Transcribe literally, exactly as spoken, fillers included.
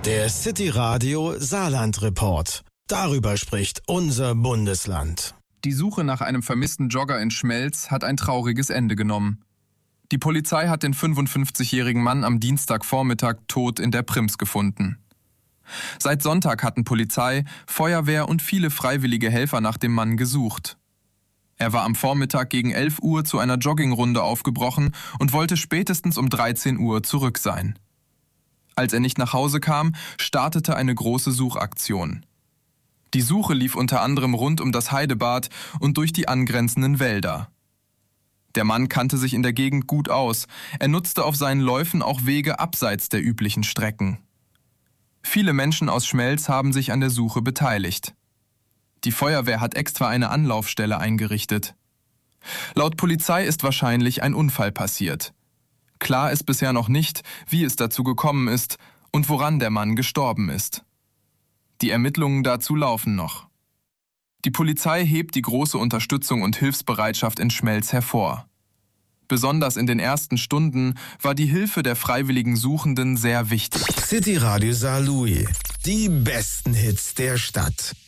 Der City Radio Saarland Report. Darüber spricht unser Bundesland. Die Suche nach einem vermissten Jogger in Schmelz hat ein trauriges Ende genommen. Die Polizei hat den fünfundfünfzigjährigen Mann am Dienstagvormittag tot in der Prims gefunden. Seit Sonntag hatten Polizei, Feuerwehr und viele freiwillige Helfer nach dem Mann gesucht. Er war am Vormittag gegen elf Uhr zu einer Joggingrunde aufgebrochen und wollte spätestens um dreizehn Uhr zurück sein. Als er nicht nach Hause kam, startete eine große Suchaktion. Die Suche lief unter anderem rund um das Heidebad und durch die angrenzenden Wälder. Der Mann kannte sich in der Gegend gut aus. Er nutzte auf seinen Läufen auch Wege abseits der üblichen Strecken. Viele Menschen aus Schmelz haben sich an der Suche beteiligt. Die Feuerwehr hat extra eine Anlaufstelle eingerichtet. Laut Polizei ist wahrscheinlich ein Unfall passiert. Klar ist bisher noch nicht, wie es dazu gekommen ist und woran der Mann gestorben ist. Die Ermittlungen dazu laufen noch. Die Polizei hebt die große Unterstützung und Hilfsbereitschaft in Schmelz hervor. Besonders in den ersten Stunden war die Hilfe der freiwilligen Suchenden sehr wichtig. City Radio Saarlouis. Die besten Hits der Stadt.